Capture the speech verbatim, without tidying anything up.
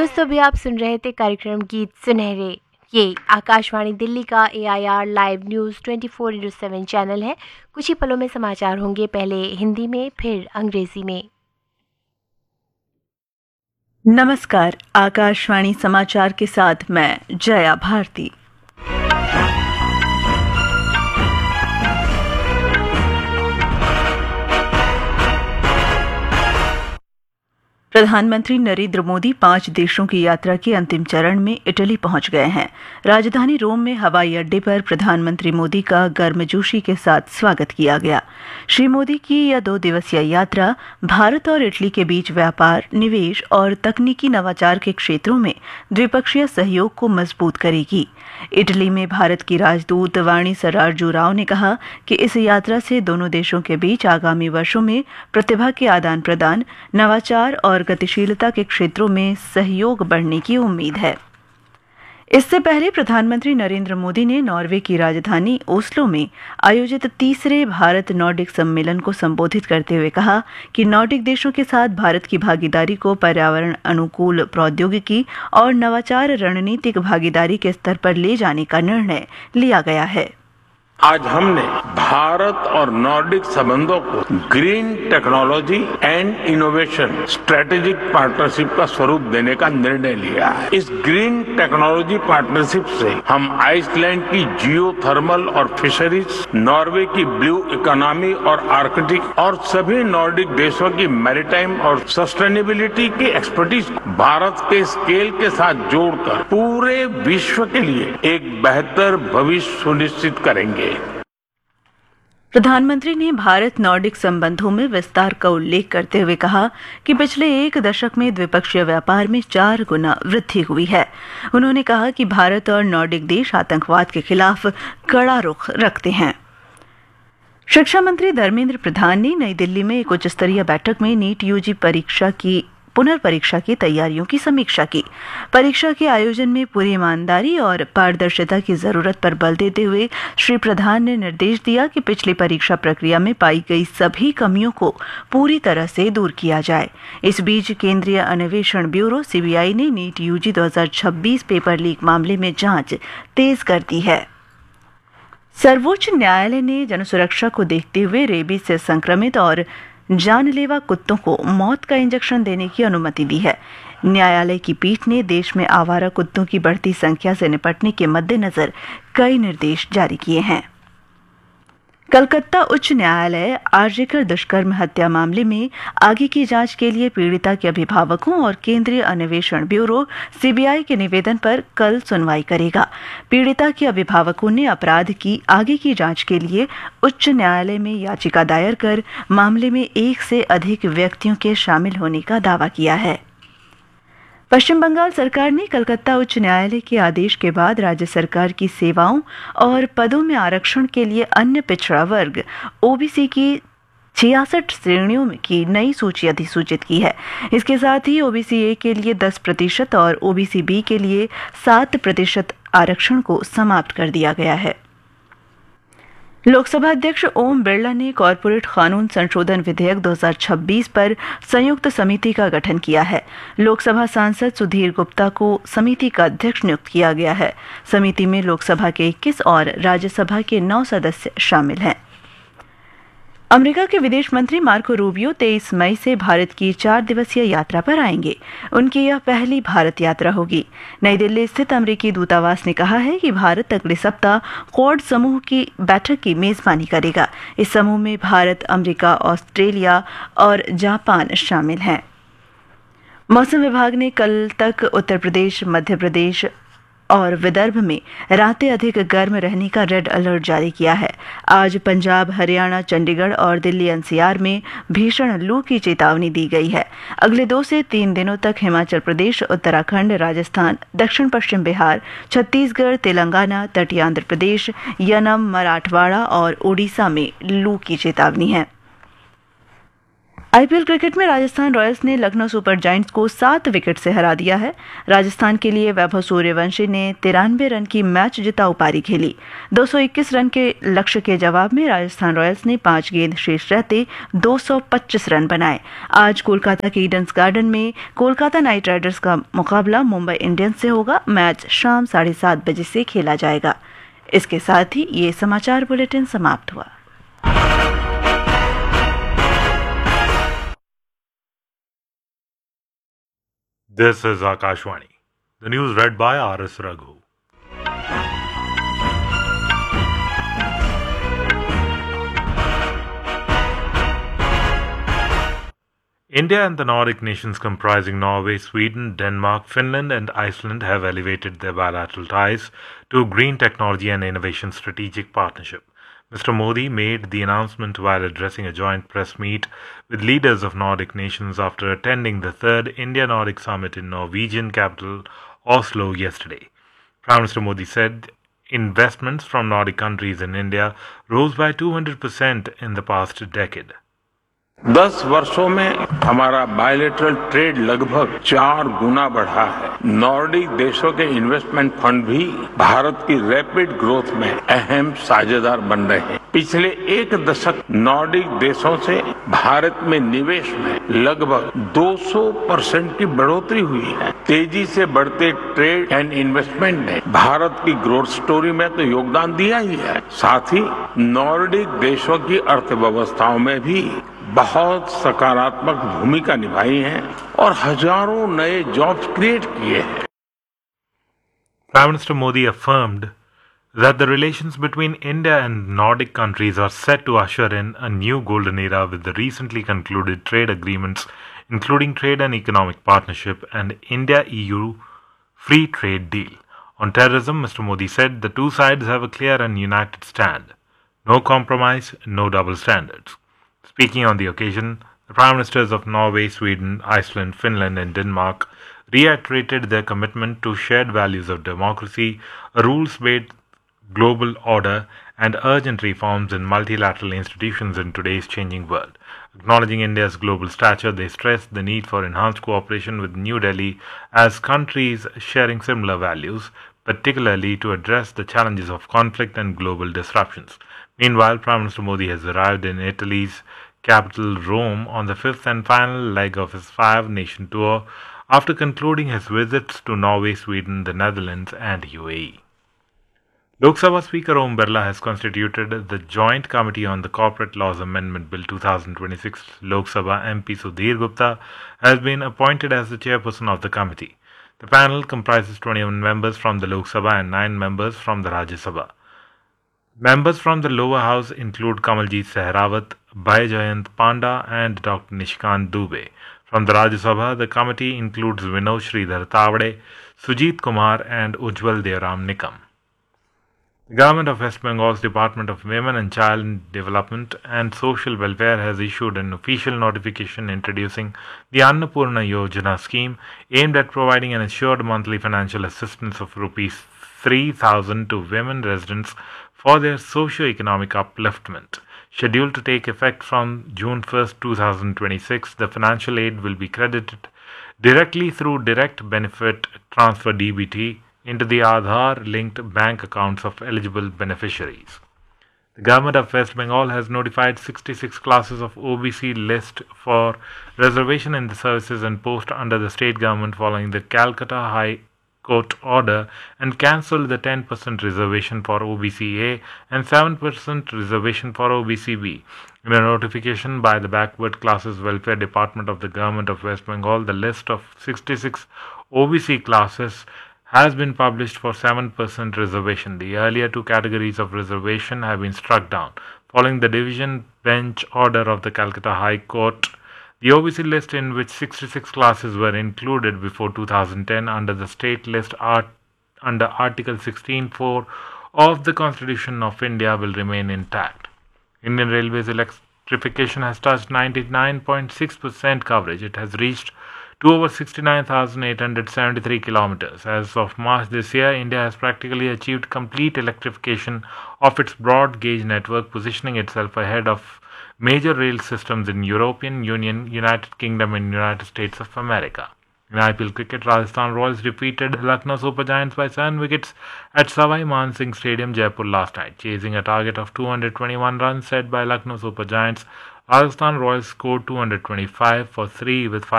दोस्तों अभी आप सुन रहे थे कार्यक्रम गीत सुनहरे। ये आकाशवाणी दिल्ली का ए I R live news twenty four into seven channel है। कुछ ही पलों में समाचार होंगे, पहले हिंदी में फिर अंग्रेजी में। नमस्कार, आकाशवाणी समाचार के साथ मैं जया भारती। प्रधानमंत्री नरेंद्र मोदी पांच देशों की यात्रा के अंतिम चरण में इटली पहुंच गए हैं। राजधानी रोम में हवाई अड्डे पर प्रधानमंत्री मोदी का गर्मजोशी के साथ स्वागत किया गया। श्री मोदी की यह दो दिवसीय यात्रा भारत और इटली के बीच व्यापार, निवेश और तकनीकी नवाचार के क्षेत्रों में द्विपक्षीय सहयोग को मजबूत करेगी। इटली में भारत की राजदूत वाणी सरार्जू राव ने कहा कि इस यात्रा से दोनों देशों के बीच आगामी वर्षों में प्रतिभा के आदान प्रदान, नवाचार और गतिशीलता के क्षेत्रों में सहयोग बढ़ने की उम्मीद है। इससे पहले प्रधानमंत्री नरेंद्र मोदी ने नॉर्वे की राजधानी ओस्लो में आयोजित तीसरे भारत नॉर्डिक सम्मेलन को संबोधित करते हुए कहा कि नॉर्डिक देशों के साथ भारत की भागीदारी को पर्यावरण अनुकूल प्रौद्योगिकी और नवाचार रणनीतिक भागीदारी के स्तर पर ले जाने का निर्णय लिया गया है। आज हमने भारत और नॉर्डिक संबंधों को green technology and innovation strategic partnership का स्वरूप देने का निर्णय लिया है। इस ग्रीन टेक्नोलॉजी पार्टनरशिप से हम आइसलैंड की जियो थर्मल और फिशरीज, नॉर्वे की ब्लू इकोनॉमी और आर्कटिक और सभी नॉर्डिक देशों की मैरीटाइम और सस्टेनेबिलिटी की एक्सपर्टीज भारत के स्केल के साथ जोड़कर पूरे विश्व के लिए एक बेहतर भविष्य सुनिश्चित करेंगे। प्रधानमंत्री ने भारत नॉर्डिक संबंधों में विस्तार का उल्लेख करते हुए कहा कि पिछले एक दशक में द्विपक्षीय व्यापार में चार गुना वृद्धि हुई है। उन्होंने कहा कि भारत और नॉर्डिक देश आतंकवाद के खिलाफ कड़ा रुख रखते हैं। शिक्षा मंत्री धर्मेंद्र प्रधान ने नई दिल्ली में एक उच्च स्तरीय बैठक में नीट यूजी परीक्षा की पुनर्परीक्षा की तैयारियों की समीक्षा की। परीक्षा के आयोजन में पूरी ईमानदारी और पारदर्शिता की जरूरत पर बल देते हुए श्री प्रधान ने निर्देश दिया कि पिछली परीक्षा प्रक्रिया में पाई गई सभी कमियों को पूरी तरह से दूर किया जाए। इस बीच केंद्रीय अन्वेषण ब्यूरो सी बी आई ने नीट यूजी दो हज़ार छब्बीस पेपर लीक मामले में जांच तेज कर दी है। सर्वोच्च न्यायालय ने जनसुरक्षा को देखते हुए रेबीज से संक्रमित और जानलेवा कुत्तों को मौत का इंजेक्शन देने की अनुमति दी है। न्यायालय की पीठ ने देश में आवारा कुत्तों की बढ़ती संख्या से निपटने के मद्देनजर कई निर्देश जारी किए हैं। कलकत्ता उच्च न्यायालय आरजेकर दुष्कर्म हत्या मामले में आगे की जांच के लिए पीड़िता के अभिभावकों और केंद्रीय अन्वेषण ब्यूरो सी बी आई के निवेदन पर कल सुनवाई करेगा। पीड़िता के अभिभावकों ने अपराध की आगे की जांच के लिए उच्च न्यायालय में याचिका दायर कर मामले में एक से अधिक व्यक्तियों के शामिल होने का दावा किया है। पश्चिम बंगाल सरकार ने कलकत्ता उच्च न्यायालय के आदेश के बाद राज्य सरकार की सेवाओं और पदों में आरक्षण के लिए अन्य पिछड़ा वर्ग ओ बी सी की छियासठ श्रेणियों की नई सूची अधिसूचित की है। इसके साथ ही ओ बी सी ए के लिए दस प्रतिशत और ओ बी सी बी के लिए सात प्रतिशत आरक्षण को समाप्त कर दिया गया है। लोकसभा अध्यक्ष ओम बिरला ने कॉरपोरेट कानून संशोधन विधेयक दो हज़ार छब्बीस पर संयुक्त समिति का गठन किया है। लोकसभा सांसद सुधीर गुप्ता को समिति का अध्यक्ष नियुक्त किया गया है। समिति में लोकसभा के इक्कीस और राज्यसभा के नौ सदस्य शामिल हैं। अमेरिका के विदेश मंत्री मार्को रूबियो तेईस मई से भारत की चार दिवसीय यात्रा पर आएंगे। उनकी यह पहली भारत यात्रा होगी। नई दिल्ली स्थित अमेरिकी दूतावास ने कहा है कि भारत अगले सप्ताह क्वाड समूह की बैठक की मेजबानी करेगा। इस समूह में भारत, अमेरिका, ऑस्ट्रेलिया और जापान शामिल हैं। मौसम विभाग ने कल तक उत्तर प्रदेश, मध्य प्रदेश और विदर्भ में रातें अधिक गर्म रहने का रेड अलर्ट जारी किया है। आज पंजाब, हरियाणा, चंडीगढ़ और दिल्ली एन सी आर में भीषण लू की चेतावनी दी गई है। अगले दो से तीन दिनों तक हिमाचल प्रदेश, उत्तराखंड, राजस्थान, दक्षिण पश्चिम बिहार, छत्तीसगढ़, तेलंगाना, तटीय आंध्र प्रदेश, यनम, मराठवाड़ा और ओडिशा में लू की चेतावनी है। आईपीएल क्रिकेट में राजस्थान रॉयल्स ने लखनऊ सुपर जायंट्स को सात विकेट से हरा दिया है। राजस्थान के लिए वैभव सूर्यवंशी ने तिरानवे रन की मैच जिताऊ पारी खेली। दो सौ इक्कीस रन के लक्ष्य के जवाब में राजस्थान रॉयल्स ने पांच गेंद शेष रहते दो सौ पच्चीस रन बनाए। आज कोलकाता के ईडन्स गार्डन में कोलकाता नाइट राइडर्स का मुकाबला मुंबई इंडियंस से होगा। मैच शाम साढ़े सात बजे से खेला जाएगा। इसके साथ ही ये समाचार बुलेटिन समाप्त हुआ। This is Akashvani. The news read by R S Raghu. India and the Nordic nations comprising Norway, Sweden, Denmark, Finland and Iceland have elevated their bilateral ties to green technology and innovation strategic partnership. Mister Modi made the announcement while addressing a joint press meet with leaders of Nordic nations after attending the third India-Nordic Summit in Norwegian capital Oslo yesterday. Prime Minister Modi said investments from Nordic countries in India rose by two hundred percent in the past decade. दस वर्षों में हमारा bilateral trade लगभग चार गुना बढ़ा है। Nordic देशों के इन्वेस्टमेंट फंड भी भारत की रैपिड ग्रोथ में अहम साझेदार बन रहे हैं। पिछले एक दशक नॉर्डिक देशों से भारत में निवेश में लगभग दो सौ परसेंट की बढ़ोतरी हुई है। तेजी से बढ़ते ट्रेड एंड इन्वेस्टमेंट ने भारत की ग्रोथ स्टोरी में तो योगदान दिया ही है, साथ ही नॉर्डिक देशों की अर्थव्यवस्थाओं में भी बहुत सकारात्मक भूमिका निभाई है और हजारों नए जॉब्स क्रिएट किए हैं। Prime Minister Modi affirmed that the relations between India and Nordic countries are set to usher in a new golden era with the recently concluded trade agreements, including trade and economic partnership and India-E U free trade deal. On terrorism, Mister Modi said the two sides have a clear and united stand. No compromise, no double standards. Speaking on the occasion, the Prime Ministers of Norway, Sweden, Iceland, Finland and Denmark reiterated their commitment to shared values of democracy, a rules-based global order and urgent reforms in multilateral institutions in today's changing world. Acknowledging India's global stature, they stressed the need for enhanced cooperation with New Delhi as countries sharing similar values, particularly to address the challenges of conflict and global disruptions. Meanwhile, Prime Minister Modi has arrived in Italy's capital Rome on the fifth and final leg of his five-nation tour after concluding his visits to Norway, Sweden, the Netherlands and U A E. Lok Sabha Speaker Om Birla has constituted the Joint Committee on the Corporate Laws Amendment Bill twenty twenty-six. Lok Sabha M P Sudhir Gupta has been appointed as the chairperson of the committee. The panel comprises twenty-one members from the Lok Sabha and nine members from the Rajya Sabha. Members from the lower house include Kamaljeet Sehrawat, Bhaijayant Panda and Doctor Nishkant Dubey. From the Rajya Sabha, the committee includes Vinod Sridhar Tavade, Sujit Kumar and Ujjwal Deoram Nikam. The Government of West Bengal's Department of Women and Child Development and Social Welfare has issued an official notification introducing the Annapurna Yojana scheme aimed at providing an assured monthly financial assistance of rupees three thousand to women residents for their socio-economic upliftment. Scheduled to take effect from June first, twenty twenty-six, the financial aid will be credited directly through direct benefit transfer D B T into the Aadhaar-linked bank accounts of eligible beneficiaries. The Government of West Bengal has notified sixty-six classes of O B C list for reservation in the services and post under the state government following the Calcutta High Court order and cancelled the ten percent reservation for O B C A and seven percent reservation for O B C B. In a notification by the Backward Classes Welfare Department of the Government of West Bengal, the list of sixty-six O B C classes has been published for seven percent reservation. The earlier two categories of reservation have been struck down. Following the division bench order of the Calcutta High Court, the O B C list, in which sixty-six classes were included before two thousand ten under the state list art, under Article sixteen point four of the Constitution of India, will remain intact. Indian Railways electrification has touched ninety-nine point six percent coverage. It has reached to over sixty-nine thousand eight hundred seventy-three kilometers. As of March this year, India has practically achieved complete electrification of its broad gauge network, positioning itself ahead of major rail systems in European Union, United Kingdom and United States of America. In I P L cricket, Rajasthan Royals defeated Lucknow Super Giants by seven wickets at Savai Man Singh Stadium, Jaipur last night. Chasing a target of two hundred twenty-one runs set by Lucknow Super Giants, Rajasthan Royals scored two hundred twenty-five for three with five